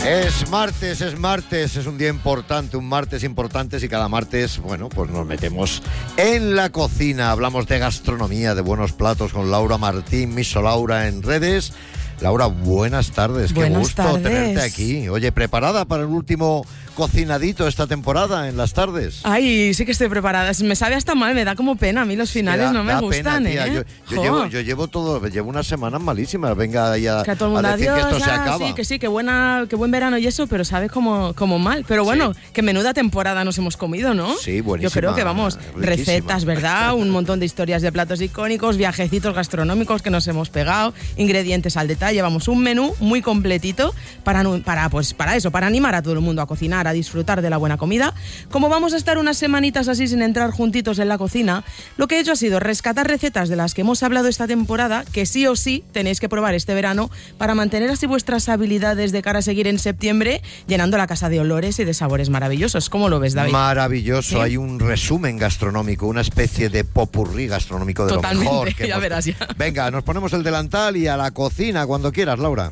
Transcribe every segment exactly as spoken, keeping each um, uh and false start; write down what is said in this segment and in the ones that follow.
Es martes, es martes, es un día importante, un martes importante y cada martes, bueno, pues nos metemos en la cocina, hablamos de gastronomía, de buenos platos con Laura Martín, Miso Laura en redes. Laura, buenas tardes, buenas qué gusto tardes. tenerte aquí. Oye, ¿preparada para el último cocinadito esta temporada en las tardes? Ay, sí que estoy preparada. Me sabe hasta mal, me da como pena. A mí los finales da, no me da gustan, pena, ¿eh? Yo, yo, llevo, yo llevo todo, llevo unas semanas malísimas. Venga ahí a, que a, todo el mundo, a decir adiós, que esto se ah, acaba. Sí, que sí, que, buena, que buen verano y eso, pero sabe como, como mal. Pero bueno, sí. Que menuda temporada nos hemos comido, ¿no? Sí, buenísima. Yo creo que vamos, riquísima. Recetas, ¿verdad? Un montón de historias de platos icónicos, viajecitos gastronómicos que nos hemos pegado, ingredientes al detalle. Vamos, un menú muy completito para, para, pues, para eso, para animar a todo el mundo a cocinar, a disfrutar de la buena comida. Como vamos a estar unas semanitas así sin entrar juntitos en la cocina, lo que he hecho ha sido rescatar recetas de las que hemos hablado esta temporada, que sí o sí tenéis que probar este verano para mantener así vuestras habilidades de cara a seguir en septiembre llenando la casa de olores y de sabores maravillosos. ¿Cómo lo ves, David? Maravilloso. ¿Sí? Hay un resumen gastronómico, una especie de popurrí gastronómico de Totalmente, lo mejor. Que ya hemos... verás ya. Venga, nos ponemos el delantal y a la cocina cuando quieras, Laura.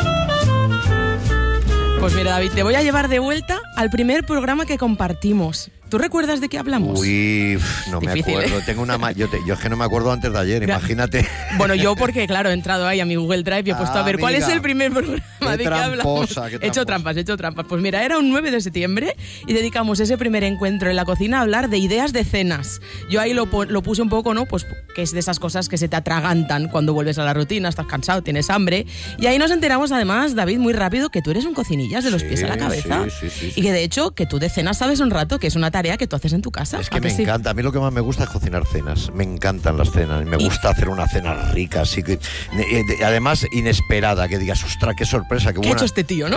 Pues mira, David, te voy a llevar de vuelta al primer programa que compartimos. ¿Tú recuerdas de qué hablamos? Uy, no Difícil, me acuerdo. ¿eh? Tengo una ma- yo, te, yo es que no me acuerdo antes de ayer, Mira, imagínate. Bueno, yo porque, claro, he entrado ahí a mi Google Drive y he puesto ah, a ver amiga, cuál es el primer programa qué de tramposa, qué hablamos. Qué tramposa. He hecho trampas, he hecho trampas. Pues mira, era un nueve de septiembre y dedicamos ese primer encuentro en la cocina a hablar de ideas de cenas. Yo ahí lo, lo puse un poco, ¿no? Pues que es de esas cosas que se te atragantan cuando vuelves a la rutina, estás cansado, tienes hambre. Y ahí nos enteramos además, David, muy rápido, que tú eres un cocinillas de los sí, pies a la cabeza. Sí, sí, sí, sí. Y que de hecho, que tú de cenas sabes un rato, que es una tarea que tú haces en tu casa. Es que me sí? encanta, a mí lo que más me gusta es cocinar cenas, me encantan las cenas, me gusta y... hacer una cena rica, así que además inesperada, que digas, ostras, qué sorpresa, qué buena. ¿Qué ha hecho este tío, no?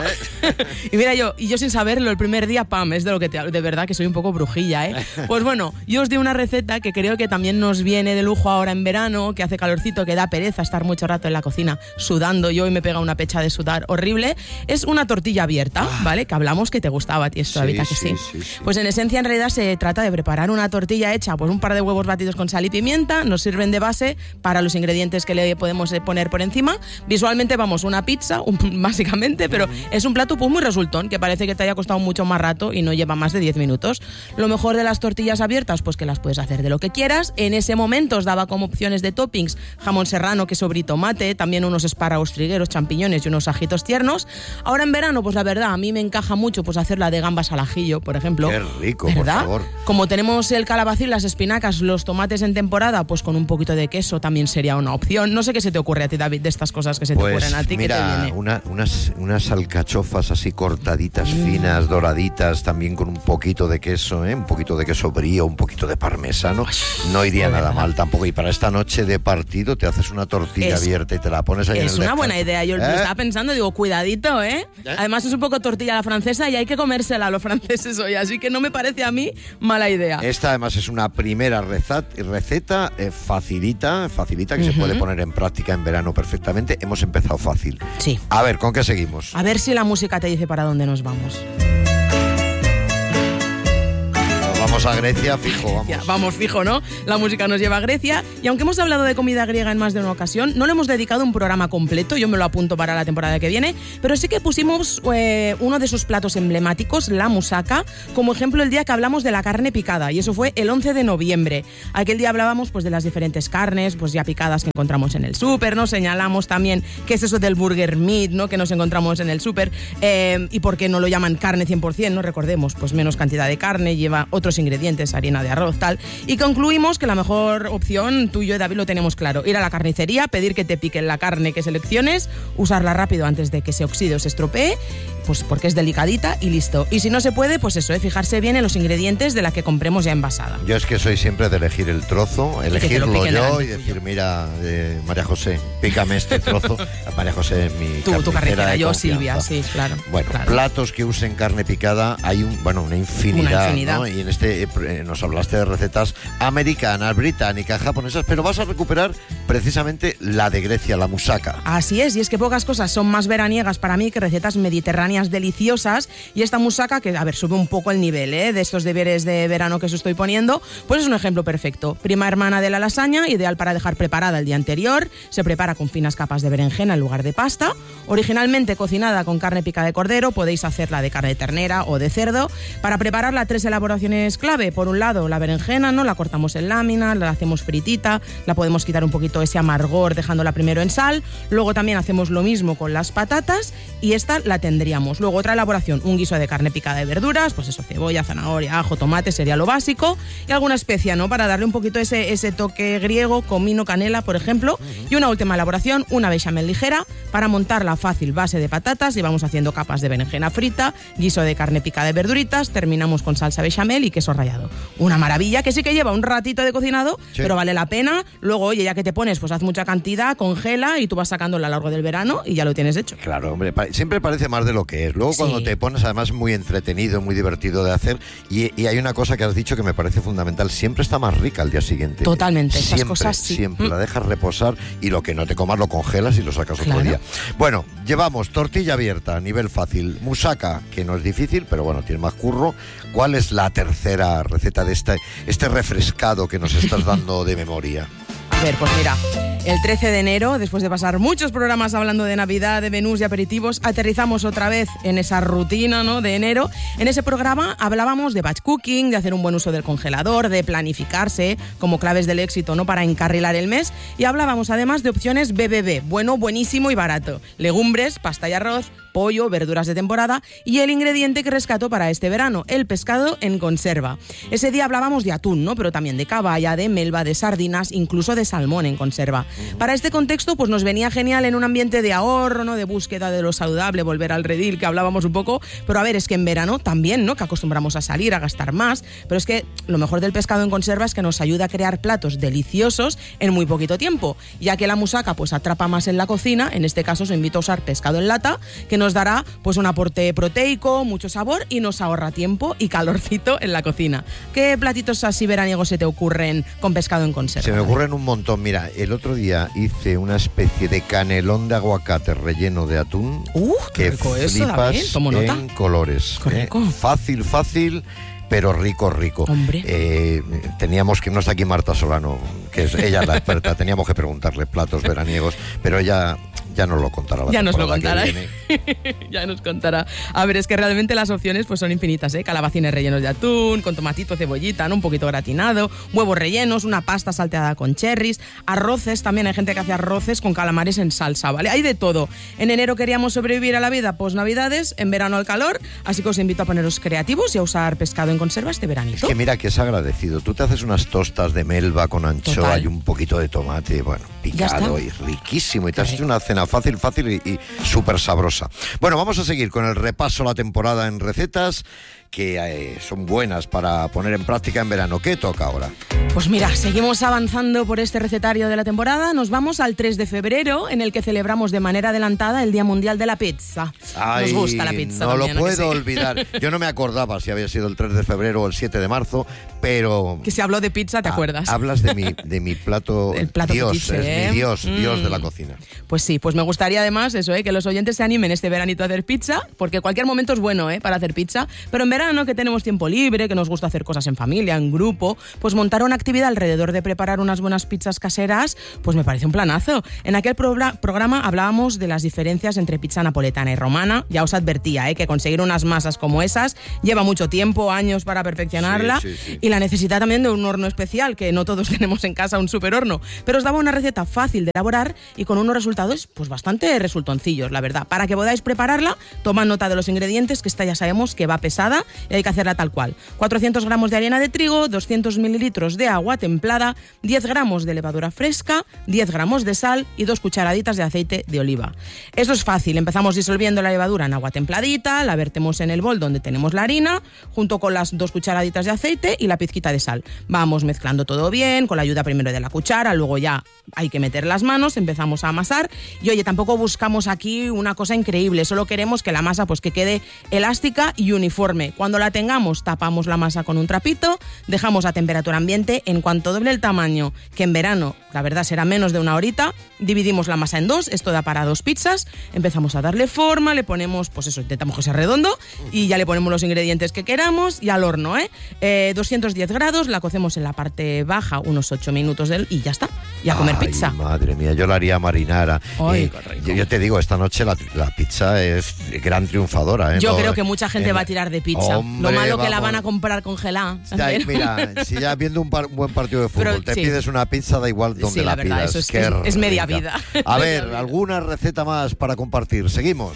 Y mira, yo y yo sin saberlo, el primer día, pam, es de lo que te hablo, de verdad que soy un poco brujilla, ¿eh? Pues bueno, yo os di una receta que creo que también nos viene de lujo ahora en verano, que hace calorcito, que da pereza estar mucho rato en la cocina sudando, yo y me pega una pecha de sudar horrible. Es una tortilla abierta, ah. ¿vale? Que hablamos que te gustaba a ti esto, sí, David, que sí, sí, sí, sí. Pues en esencia, en realidad, se trata de preparar una tortilla hecha, pues un par de huevos batidos con sal y pimienta, nos sirven de base para los ingredientes que le podemos poner por encima. Visualmente, vamos, una pizza, un, básicamente, pero mm. es un plato pues muy resultón, que parece que te haya costado mucho más rato y no lleva más de diez minutos. Lo mejor de las tortillas abiertas, pues que las puedes hacer de lo que quieras. En ese momento os daba como opciones de toppings jamón serrano, queso brie, tomate, también unos espárragos trigueros, champiñones y unos ajitos tiernos. Ahora en verano, pues la verdad, a mí me encaja mucho pues hacerla de gambas al ajillo, por ejemplo. Qué rico, ¿verdad? por favor. Como tenemos el calabacín, las espinacas, los tomates en temporada, pues con un poquito de queso también sería una opción. No sé qué se te ocurre a ti, David, de estas cosas que se pues te ocurren a ti. Mira, ¿qué te viene? Una, unas, unas alcachofas así cortaditas, mm. finas, doraditas, también con un poquito de queso, ¿eh? Un poquito de queso brie, un poquito de parmesano. No iría nada verdad. mal tampoco. Y para esta noche de partido te haces una tortilla es, abierta y te la pones ahí en el Es una descanso. buena idea. Yo ¿Eh? lo estaba pensando, digo, cuidadito, ¿eh? ¿eh? Además es un poco tortilla a la francesa y hay que comérsela a los franceses hoy, así que no me parece a mí mala idea. Esta además es una primera receta, receta eh, facilita, facilita que uh-huh. se puede poner en práctica en verano perfectamente. Hemos empezado fácil. Sí. A ver, ¿con qué seguimos? A ver si la música te dice para dónde nos vamos. Vamos a Grecia, fijo, vamos. Ya, vamos, fijo, ¿no? La música nos lleva a Grecia y aunque hemos hablado de comida griega en más de una ocasión, no le hemos dedicado un programa completo, yo me lo apunto para la temporada que viene, pero sí que pusimos eh, uno de sus platos emblemáticos, la moussaka, como ejemplo el día que hablamos de la carne picada, y eso fue el once de noviembre. Aquel día hablábamos pues de las diferentes carnes, pues ya picadas que encontramos en el súper, ¿no? Señalamos también qué es eso del burger meat, ¿no? Que nos encontramos en el súper eh, y por qué no lo llaman carne cien por ciento, ¿no? Recordemos, pues menos cantidad de carne, lleva otros ingredientes, harina de arroz, tal. Y concluimos que la mejor opción, tú y yo, David, lo tenemos claro. Ir a la carnicería, pedir que te piquen la carne que selecciones, usarla rápido antes de que se oxide o se estropee, pues porque es delicadita y listo. Y si no se puede, pues eso, ¿eh? Fijarse bien en los ingredientes de la que compremos ya envasada. Yo es que soy siempre de elegir el trozo, elegirlo yo y decir, mira, eh, María José, pícame este trozo. María José es mi Tú, tu carnicera, yo confianza. Silvia, sí, claro. Bueno, claro. platos que usen carne picada, hay un, bueno, una infinidad, una infinidad. ¿no? Y en este que eh, nos hablaste de recetas americanas, británicas, japonesas, pero vas a recuperar precisamente la de Grecia, la moussaka. Así es, y es que pocas cosas son más veraniegas para mí que recetas mediterráneas deliciosas, y esta moussaka, que a ver, sube un poco el nivel ¿eh? de estos deberes de verano que os estoy poniendo, pues es un ejemplo perfecto. Prima hermana de la lasaña, ideal para dejar preparada el día anterior, se prepara con finas capas de berenjena en lugar de pasta. Originalmente cocinada con carne pica de cordero, podéis hacerla de carne de ternera o de cerdo. Para prepararla, tres elaboraciones clave. Por un lado, la berenjena, ¿no? La cortamos en láminas, la hacemos fritita, la podemos quitar un poquito ese amargor dejándola primero en sal. Luego también hacemos lo mismo con las patatas y esta la tendríamos. Luego otra elaboración, un guiso de carne picada de verduras, pues eso, cebolla, zanahoria, ajo, tomate, sería lo básico, y alguna especia, ¿no? Para darle un poquito ese, ese toque griego, comino, canela, por ejemplo. Y una última elaboración, una bechamel ligera, para montar la fácil base de patatas, y vamos haciendo capas de berenjena frita, guiso de carne picada de verduritas, terminamos con salsa bechamel y queso rallado. Una maravilla, que sí que lleva un ratito de cocinado, sí, pero vale la pena. Luego, oye, ya que te pones, pues haz mucha cantidad, congela y tú vas sacando a lo largo del verano y ya lo tienes hecho. Claro, hombre, siempre parece más de lo que es. Luego cuando sí. te pones, además, muy entretenido, muy divertido de hacer, y, y hay una cosa que has dicho que me parece fundamental, siempre está más rica al día siguiente. Totalmente, siempre, esas cosas sí. Siempre, mm. la dejas reposar y lo que no te comas lo congelas y lo sacas claro. otro día. Bueno, llevamos tortilla abierta, nivel fácil, moussaka, que no es difícil, pero bueno, tiene más curro. ¿Cuál es la tercera receta de este, este refrescado que nos estás dando de memoria? A ver, pues mira, el trece de enero, después de pasar muchos programas hablando de Navidad, de menús y aperitivos, aterrizamos otra vez en esa rutina, ¿no?, de enero. En ese programa hablábamos de batch cooking, de hacer un buen uso del congelador, de planificarse como claves del éxito, ¿no?, para encarrilar el mes. Y hablábamos además de opciones B B B, bueno, buenísimo y barato. Legumbres, pasta y arroz, pollo, verduras de temporada y el ingrediente que rescato para este verano, el pescado en conserva. Ese día hablábamos de atún, ¿no?, pero también de caballa, de melva, de sardinas, incluso de salmón en conserva. Uh-huh. Para este contexto, pues nos venía genial en un ambiente de ahorro, ¿no?, de búsqueda de lo saludable, volver al redil, que hablábamos un poco, pero a ver, es que en verano también, ¿no?, que acostumbramos a salir, a gastar más, pero es que lo mejor del pescado en conserva es que nos ayuda a crear platos deliciosos en muy poquito tiempo, ya que la moussaka pues atrapa más en la cocina. En este caso os invito a usar pescado en lata, que nos dará pues un aporte proteico, mucho sabor y nos ahorra tiempo y calorcito en la cocina. ¿Qué platitos así veraniegos se te ocurren con pescado en conserva? Se me ocurren un montón. Mira, el otro día hice una especie de canelón de aguacate relleno de atún. ¡Uh, qué que rico eso, flipas David! ¿Tomo nota? En colores. ¿eh? Fácil, fácil, pero rico, rico. Hombre. Eh, teníamos que, no está aquí Marta Solano, que es ella la experta, teníamos que preguntarle platos veraniegos, pero ella ya nos lo contará. La ya nos lo contará. ya nos contará. A ver, es que realmente las opciones pues son infinitas, ¿eh? Calabacines rellenos de atún, con tomatito, cebollita, ¿no?, un poquito gratinado, huevos rellenos, una pasta salteada con cherries, arroces, también hay gente que hace arroces con calamares en salsa, ¿vale? Hay de todo. En enero queríamos sobrevivir a la vida post-navidades, en verano al calor, así que os invito a poneros creativos y a usar pescado en conserva este veranito. Es que mira que es agradecido. Tú te haces unas tostas de melva con anchoa Total. y un poquito de tomate, bueno, picado y riquísimo. Y te has hecho una cena fácil, fácil y, y súper sabrosa. Bueno, vamos a seguir con el repaso a la temporada en recetas que eh, son buenas para poner en práctica en verano. ¿Qué toca ahora? Pues mira, seguimos avanzando por este recetario de la temporada. Nos vamos al tres de febrero, en el que celebramos de manera adelantada el Día Mundial de la Pizza. Ay, nos gusta la pizza. No también, lo puedo ¿no? Sí. olvidar. Yo no me acordaba si había sido el tres de febrero o el siete de marzo, pero... Que se habló de pizza, ¿te ah, acuerdas? Hablas de mi, de mi plato... El plato Dios, fetiche, es ¿eh? mi Dios, mm. Dios de la cocina. Pues sí, pues me gustaría además eso, ¿eh?, que los oyentes se animen este veranito a hacer pizza, porque cualquier momento es bueno, ¿eh?, para hacer pizza, pero en verano, que tenemos tiempo libre, que nos gusta hacer cosas en familia, en grupo, pues montar una actividad alrededor de preparar unas buenas pizzas caseras, pues me parece un planazo. En aquel pro- programa hablábamos de las diferencias entre pizza napoletana y romana. Ya os advertía, ¿eh?, que conseguir unas masas como esas lleva mucho tiempo, años para perfeccionarla, sí, sí, sí. y la necesidad también de un horno especial, que no todos tenemos en casa un super horno, pero os daba una receta fácil de elaborar y con unos resultados pues bastante resultoncillos, la verdad. Para que podáis prepararla, tomad nota de los ingredientes, que esta ya sabemos que va pesada y hay que hacerla tal cual. cuatrocientos gramos de harina de trigo, doscientos mililitros de agua templada, diez gramos de levadura fresca, diez gramos de sal y dos cucharaditas de aceite de oliva. Eso es fácil. Empezamos disolviendo la levadura en agua templadita, la vertemos en el bol donde tenemos la harina, junto con las dos cucharaditas de aceite y la pizquita de sal. Vamos mezclando todo bien, con la ayuda primero de la cuchara, luego ya hay que meter las manos, empezamos a amasar y oye, tampoco buscamos aquí una cosa increíble, solo queremos que la masa pues que quede elástica y uniforme. Cuando la tengamos, tapamos la masa con un trapito, dejamos a temperatura ambiente. En cuanto doble el tamaño, que en verano, la verdad, será menos de una horita, dividimos la masa en dos, esto da para dos pizzas, empezamos a darle forma, le ponemos, pues eso, intentamos que sea redondo y ya le ponemos los ingredientes que queramos y al horno, ¿eh? eh doscientos diez grados, la cocemos en la parte baja unos ocho minutos del, y ya está, y a comer Ay, pizza. Madre mía, yo la haría marinara. Ay, eh, yo, yo te digo, esta noche la, la pizza es gran triunfadora, ¿eh? Yo no, creo que mucha gente en, va a tirar de pizza. Hombre, Lo malo que vamos. la van a comprar congelada. Ya, mira, si ya viendo un, par, un buen partido de fútbol Pero, te sí. pides una pizza, da igual donde Sí, la, la verdad, pidas. eso es, Qué es, es media rica. vida. A Media ver, vida. ¿alguna receta más para compartir? Seguimos.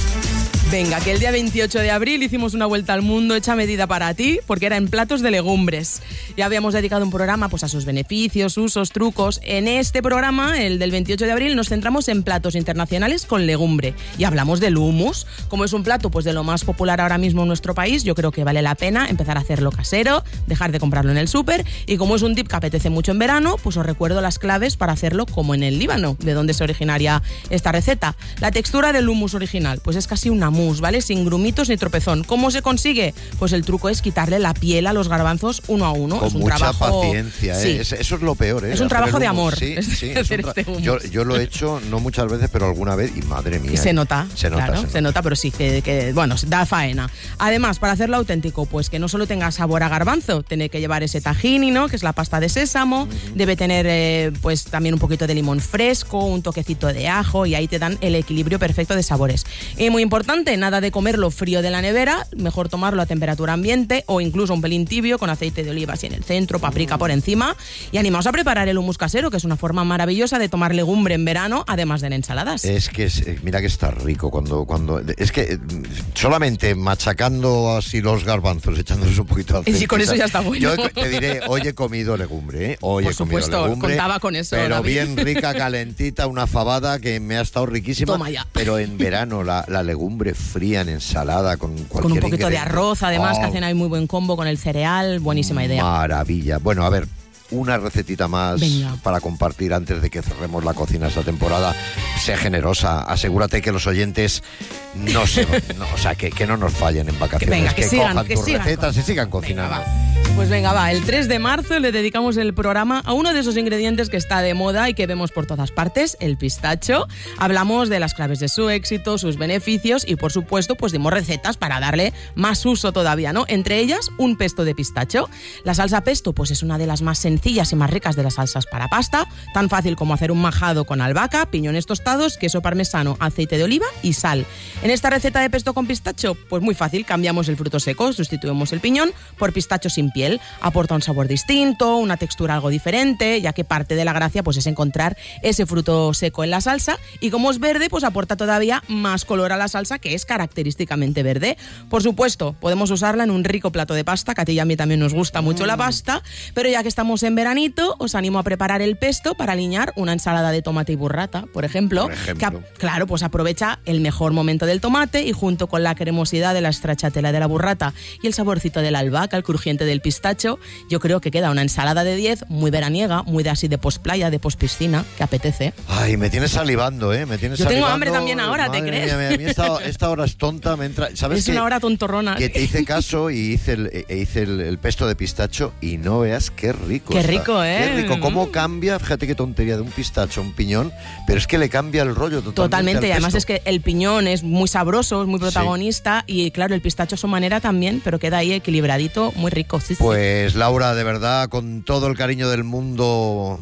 Venga, que el día veintiocho de abril hicimos una vuelta al mundo hecha medida para ti, porque era en platos de legumbres. Ya habíamos dedicado un programa pues, a sus beneficios, usos, trucos. En este programa, el del veintiocho de abril, nos centramos en platos internacionales con legumbre. Y hablamos del hummus. Como es un plato pues, de lo más popular ahora mismo en nuestro país, yo creo que vale la pena empezar a hacerlo casero, dejar de comprarlo en el súper. Y como es un tip que apetece mucho en verano, pues os recuerdo las claves para hacerlo como en el Líbano, de donde es originaria esta receta. La textura del hummus original, pues es casi una mousse, ¿vale? Sin grumitos ni tropezón. ¿Cómo se consigue? Pues el truco es quitarle la piel a los garbanzos uno a uno. Con es un mucha trabajo... paciencia, ¿eh? Sí. Es, eso es lo peor, ¿eh? Es un Hacer trabajo el de hummus. amor. Sí, es sí, es hacer un tra- este hummus. yo, yo lo he hecho, no muchas veces, pero alguna vez, y madre mía. Y se nota, se nota, claro, se se nota. nota, pero sí, que, que, bueno, da faena. Además, para hacerlo auténtico, pues que no solo tenga sabor a garbanzo, tiene que llevar ese tahini, ¿no? Que es la pasta de sésamo, uh-huh. Debe tener, eh, pues también un poquito de limón fresco, un toquecito de ajo, y ahí te dan el equilibrio perfecto de sabores. Y muy importante, nada de comerlo frío de la nevera, mejor tomarlo a temperatura ambiente o incluso un pelín tibio con aceite de oliva así en el centro, paprika por encima. Y animaos a preparar el hummus casero, que es una forma maravillosa de tomar legumbre en verano, además de en ensaladas. Es que, es, mira que está rico cuando, cuando... Es que solamente machacando así los garbanzos, echándoles un poquito de aceite. Y con eso ya está bueno. Yo te diré, hoy he comido legumbre, ¿eh? Hoy Por he comido supuesto, legumbre. contaba con eso, pero David. bien rica, calentita, una fabada que me ha estado riquísima. Toma ya. Pero en verano, la, la legumbre fría en ensalada con cualquier Con un poquito de ingrediente. arroz, además, Oh, que hacen ahí muy buen combo con el cereal. Buenísima idea. Maravilla. Bueno, a ver, una recetita más Venga. para compartir antes de que cerremos la cocina esta temporada. Sé generosa, asegúrate que los oyentes no se, no, o sea, que, que no nos fallen en vacaciones, Que venga, que sigan, cojan que tus sigan recetas y con- sigan Venga, cocinando. va. Pues venga, va, el tres de marzo le dedicamos el programa a uno de esos ingredientes que está de moda y que vemos por todas partes, el pistacho. Hablamos de las claves de su éxito, sus beneficios y, por supuesto, pues dimos recetas para darle más uso todavía, ¿no? Entre ellas, un pesto de pistacho. La salsa pesto, pues es una de las más sencillas y más ricas de las salsas para pasta, tan fácil como hacer un majado con albahaca, piñones tostados, queso parmesano, aceite de oliva y sal. En esta receta de pesto con pistacho, pues muy fácil, cambiamos el fruto seco, sustituimos el piñón por pistacho sin piel. Aporta un sabor distinto, una textura algo diferente, ya que parte de la gracia pues es encontrar ese fruto seco en la salsa, y como es verde, pues aporta todavía más color a la salsa, que es característicamente verde. Por supuesto, podemos usarla en un rico plato de pasta, que a ti y a mí también nos gusta mucho mm. la pasta, pero ya que estamos en veranito, os animo a preparar el pesto para aliñar una ensalada de tomate y burrata, por ejemplo, Por ejemplo. que claro, pues aprovecha el mejor momento del tomate y junto con la cremosidad de la stracciatella de la burrata y el saborcito de la albahaca, el crujiente del pistacho, yo creo que queda una ensalada de diez muy veraniega, muy de así de post-playa, de post-piscina, que apetece. Ay, me tienes salivando, ¿eh? Me tienes Yo tengo salivando. hambre también ahora, ¿te Madre crees? mía, a mí esta, esta hora es tonta, me entra... ¿Sabes Es qué? una hora tontorrona. Que te hice caso y hice el, e hice el, el pesto de pistacho y no veas qué rico Qué está. rico, ¿eh? Qué rico. ¿Cómo cambia? Fíjate qué tontería de un pistacho a un piñón, pero es que le cambia el rollo totalmente. Totalmente, al y además pesto. es que el piñón es muy sabroso, es muy protagonista, sí. Y claro, el pistacho a su manera también, pero queda ahí equilibradito, muy rico. Sí, pues Laura, de verdad, con todo el cariño del mundo,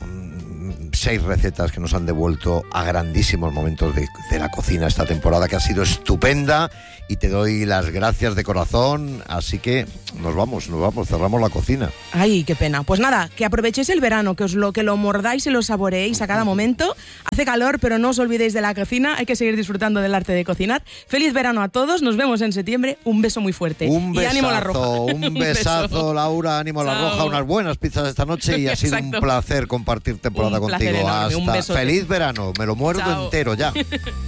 seis recetas que nos han devuelto a grandísimos momentos de, de la cocina esta temporada, que ha sido estupenda, y te doy las gracias de corazón. Así que nos vamos, nos vamos, cerramos la cocina. Ay, qué pena. Pues nada, que aprovechéis el verano, que os lo que lo mordáis y lo saboreéis a cada momento. Hace calor, pero no os olvidéis de la cocina, hay que seguir disfrutando del arte de cocinar. Feliz verano a todos, nos vemos en septiembre, un beso muy fuerte. Un besazo, y ánimo a la roja. un besazo, beso. Laura, ánimo a la Chao. roja, unas buenas pizzas esta noche, y ha sido Exacto. un placer compartir temporada Un placer contigo. enorme, un Hasta besote. feliz verano, me lo muerdo Chao. entero ya.